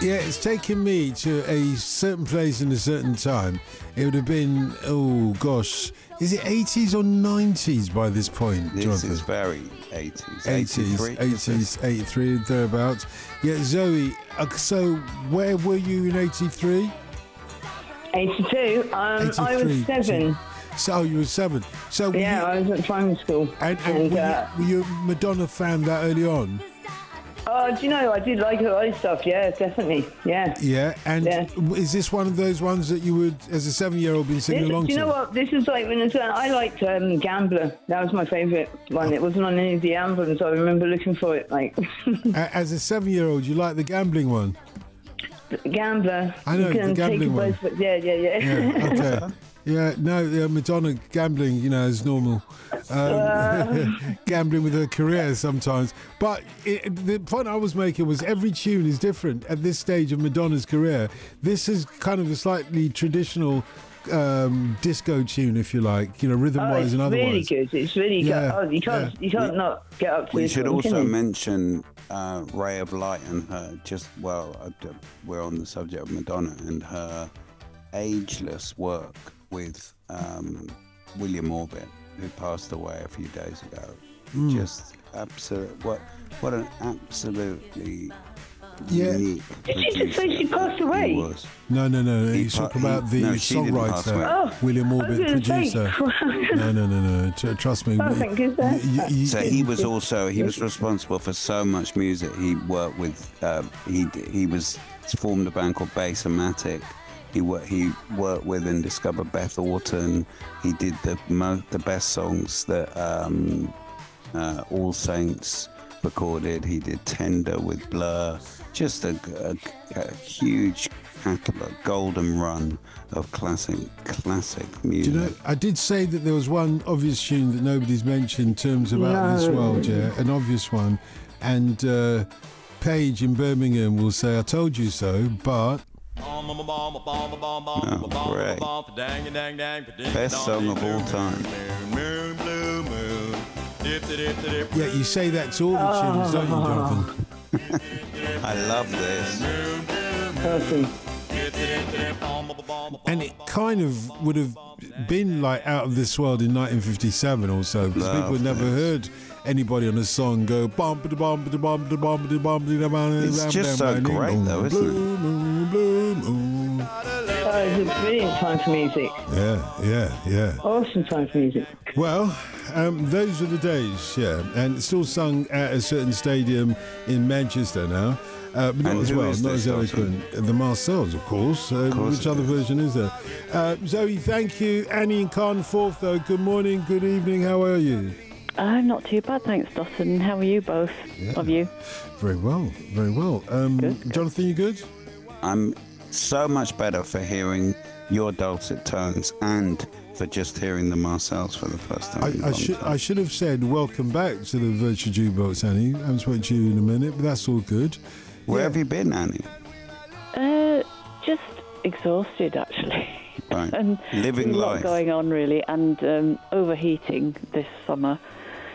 Yeah, it's taken me to a certain place in a certain time. It would have been, oh gosh, is it 80s or 90s by this point, This Jonathan? is very 80s. 80s, 83, thereabouts. Yeah, Zoe, so where were you in 83? 82. I was 7. So you were 7. So I was at primary school. And were you a Madonna fan that early on? Oh, do you know, I did like a lot of stuff, yeah, definitely, yeah. Yeah, and is this one of those ones that you would, as a 7-year-old, been singing along to? Do you know what, this is like, I liked Gambler, that was my favourite one. It wasn't on any of the albums, so I remember looking for it, like. As a 7-year-old, you like the gambling one? Gambler. I know, you can the gambling one. both, yeah. Yeah, okay. Yeah, no, Madonna gambling, is normal. Gambling with her career sometimes. But the point I was making was every tune is different at this stage of Madonna's career. This is kind of a slightly traditional disco tune, if you like, rhythm-wise and otherwise. It's really good. It's really good. Oh, you can't not get up to We this should one, also can you? mention Ray of Light and her, we're on the subject of Madonna and her ageless work with William Orbit, who passed away a few days ago. Just what an absolutely unique Did you just say she passed away? No. He's talking about the songwriter, William Orbit, the producer. No. Trust me. Oh, thank goodness. So he was responsible for so much music. He worked with, he formed a band called Bass-O-Matic. He worked with and discovered Beth Orton. He did the best songs that All Saints recorded. He did Tender with Blur. Just a huge catalogue, golden run of classic music. Do you know, I did say that there was one obvious tune that nobody's mentioned in terms of Out of This World, an obvious one. And Paige in Birmingham will say, I told you so, but... great. Best song of all time. Yeah, you say that to all the tunes, don't you, Jonathan? I love this. And it kind of would have been like Out of This World in 1957 or so, because people had never heard anybody on a song go bum ba bum ba bum ba bum ba bum. It's just so great, though, isn't it? It's a brilliant time for music. Yeah. Awesome time for music. Well, those were the days, and it's still sung at a certain stadium in Manchester now. But not as well, not as eloquent. The Marcels, of course. Which other version is there? Zoe, thank you. Annie and Carnforth, though, good morning, good evening, how are you? I'm not too bad, thanks, Dawson. How are you both of you? Very well. Good. Jonathan, you good? I'm so much better for hearing your dulcet tones and for just hearing the Marcels for the first time. I should have said welcome back to the Virtual Jukebox, Annie. I haven't spoken to you in a minute, but that's all good. Where have you been, Annie? Just exhausted, actually. Right. And living a lot life. going on, really, and overheating this summer.